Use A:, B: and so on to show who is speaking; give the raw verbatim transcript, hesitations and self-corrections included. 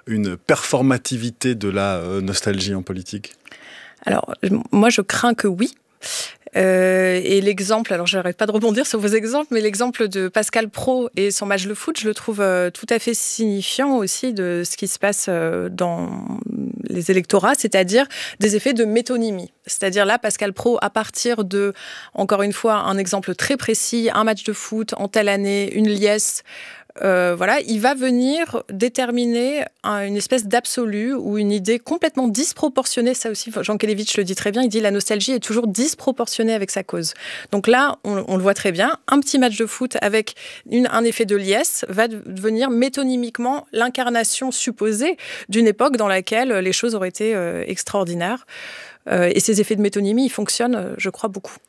A: une performativité de la euh, nostalgie en politique ?
B: Alors, moi, je crains que oui. Euh, et l'exemple, alors je n'arrête pas de rebondir sur vos exemples, mais l'exemple de Pascal Praud et son match de foot, je le trouve euh, tout à fait signifiant aussi de ce qui se passe euh, dans les électorats, c'est-à-dire des effets de métonymie. C'est-à-dire là, Pascal Praud, à partir de, encore une fois, un exemple très précis, un match de foot en telle année, une liesse, Euh, voilà, il va venir déterminer un, une espèce d'absolu ou une idée complètement disproportionnée. Ça aussi, Jean Kelevitch le dit très bien. Il dit la nostalgie est toujours disproportionnée avec sa cause. Donc là, on, on le voit très bien. Un petit match de foot avec une, un effet de liesse va devenir métonymiquement l'incarnation supposée d'une époque dans laquelle les choses auraient été euh, extraordinaires. Euh, et ces effets de métonymie, ils fonctionnent, je crois, beaucoup.